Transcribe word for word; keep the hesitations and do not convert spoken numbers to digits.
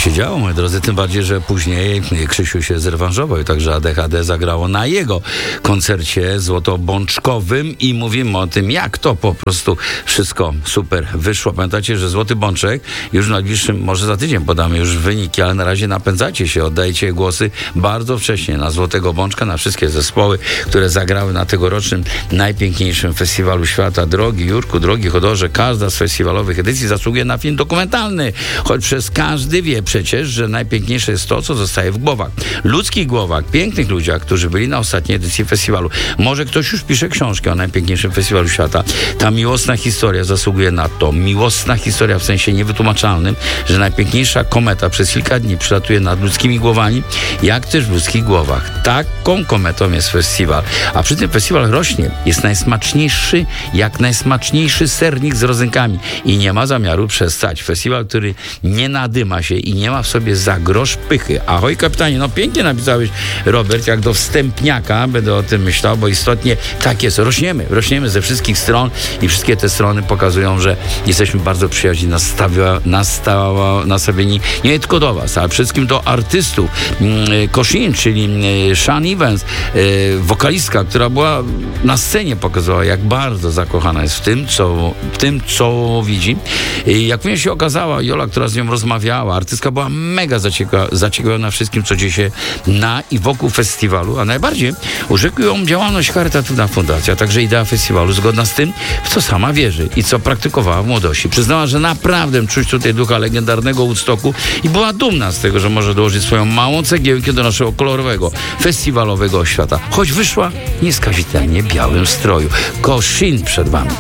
się działo, moi drodzy, tym bardziej, że później Krzysiu się zrewanżował i także A D H D zagrało na jego koncercie złotobączkowym i mówimy o tym, jak to po prostu wszystko super wyszło. Pamiętacie, że Złoty Bączek już w najbliższym, może za tydzień podamy już wyniki, ale na razie napędzacie się, oddajcie głosy bardzo wcześnie na Złotego Bączka, na wszystkie zespoły, które zagrały na tegorocznym najpiękniejszym festiwalu świata. Drogi Jurku, drogi Chodorze, każda z festiwalowych edycji zasługuje na film dokumentalny, choć przez każdy wie przecież, że najpiękniejsze jest to, co zostaje w głowach. Ludzkich głowach, pięknych ludziach, którzy byli na ostatniej edycji festiwalu. Może ktoś już pisze książkę o najpiękniejszym festiwalu świata. Ta miłosna historia zasługuje na to. Miłosna historia w sensie niewytłumaczalnym, że najpiękniejsza kometa przez kilka dni przylatuje nad ludzkimi głowami, jak też w ludzkich głowach. Taką kometą jest festiwal. A przy tym festiwal rośnie. Jest najsmaczniejszy, jak najsmaczniejszy sernik z rodzynkami. I nie ma zamiaru przestać. Festiwal, który nie nadyma się i nie ma w sobie za grosz pychy. Ahoj, kapitanie, no pięknie napisałeś, Robert, jak do wstępniaka będę o tym myślał, bo istotnie tak jest. Rośniemy, rośniemy ze wszystkich stron i wszystkie te strony pokazują, że jesteśmy bardzo przyjaźni, nastawia, nastawa, nastawieni nie tylko do was, ale przede wszystkim do artystów. Koshin, czyli Sean Evans, wokalistka, która była na scenie, pokazała, jak bardzo zakochana jest w tym, co, w tym, co widzi. Jak później się okazała, Jola, która z nią rozmawiała, artystka była mega zacieka- zaciekawiona wszystkim, co dzieje się na i wokół festiwalu, a najbardziej urzekł ją działalność charytatywna fundacja, a także idea festiwalu zgodna z tym, w co sama wierzy i co praktykowała w młodości. Przyznała, że naprawdę czuć tutaj ducha legendarnego Woodstocku i była dumna z tego, że może dołożyć swoją małą cegiełkę do naszego kolorowego, festiwalowego świata. Choć wyszła nieskazitelnie białym stroju. Koshin przed wami.